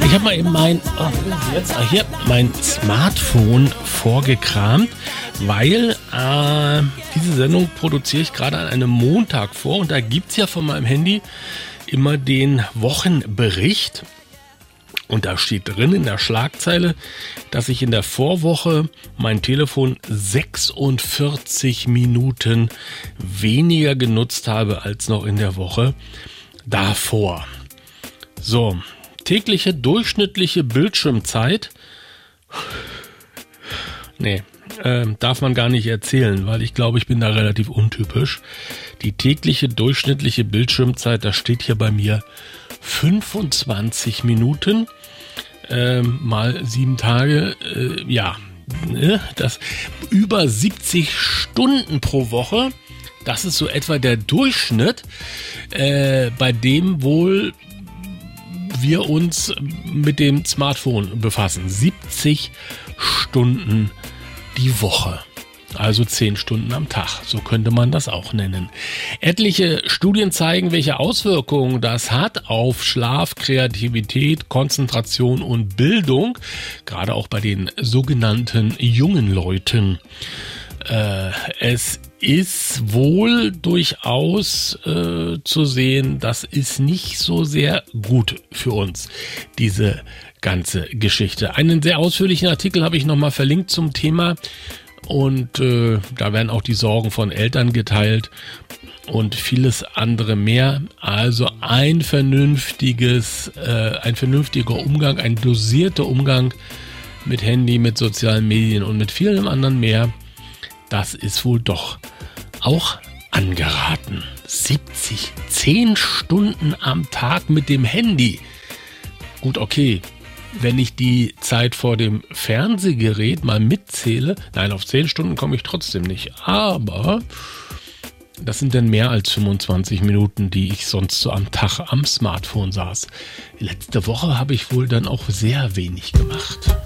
Ich habe mal eben mein Smartphone vorgekramt, weil diese Sendung produziere ich gerade an einem Montag vor und da gibt es ja von meinem Handy immer den Wochenbericht. Und da steht drin in der Schlagzeile, dass ich in der Vorwoche mein Telefon 46 Minuten weniger genutzt habe als noch in der Woche davor. So, tägliche durchschnittliche Bildschirmzeit. Nee, darf man gar nicht erzählen, weil ich glaube, ich bin da relativ untypisch. Die tägliche durchschnittliche Bildschirmzeit, das steht hier bei mir 25 Minuten mal 7 Tage, das über 70 Stunden pro Woche. Das ist so etwa der Durchschnitt, bei dem wohl wir uns mit dem Smartphone befassen. 70 Stunden die Woche. Also 10 Stunden am Tag, so könnte man das auch nennen. Etliche Studien zeigen, welche Auswirkungen das hat auf Schlaf, Kreativität, Konzentration und Bildung, gerade auch bei den sogenannten jungen Leuten. Es ist wohl durchaus zu sehen, das ist nicht so sehr gut für uns, diese ganze Geschichte. Einen sehr ausführlichen Artikel habe ich nochmal verlinkt zum Thema. Und da werden auch die Sorgen von Eltern geteilt und vieles andere mehr. Also ein vernünftiger Umgang, ein dosierter Umgang mit Handy, mit sozialen Medien und mit vielem anderen mehr. Das ist wohl doch auch angeraten. 10 Stunden am Tag mit dem Handy. Gut, okay. Wenn ich die Zeit vor dem Fernsehgerät mal mitzähle, nein, auf 10 Stunden komme ich trotzdem nicht. Aber das sind dann mehr als 25 Minuten, die ich sonst so am Tag am Smartphone saß. Letzte Woche habe ich wohl dann auch sehr wenig gemacht.